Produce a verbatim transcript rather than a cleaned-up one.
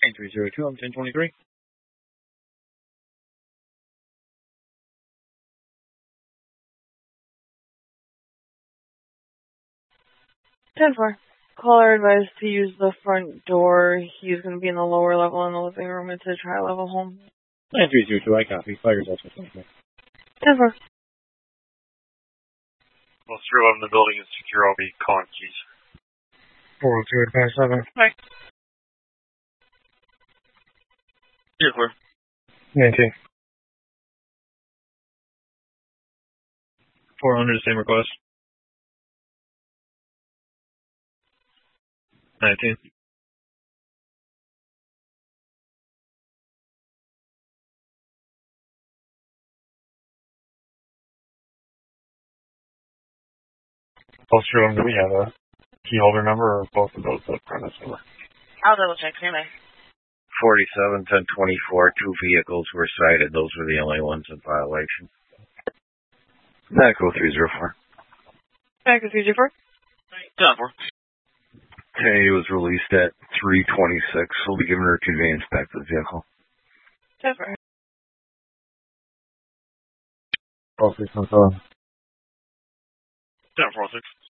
nine three zero two, I'm ten twenty-three. ten four. Caller advised to use the front door. He's going to be in the lower level in the living room. It's a tri-level home. nine three zero two, I copy. Fire results. ten four. Well, three eleven, the building is secure. I'll be calling keys. four oh two, advance seven. Hi. You're clear. nineteen. four hundred, same request. nineteen. Both three of them, do we have a key holder number or both of those the premise number? I'll double check. Hey, Mike. forty-seven, ten twenty-four, two vehicles were cited. Those were the only ones in violation. Medical three zero four. Back to three zero four. ten four. Okay, he was released at three twenty-six. We'll be giving her to the inspect the vehicle. ten four. four six one seven. ten four six.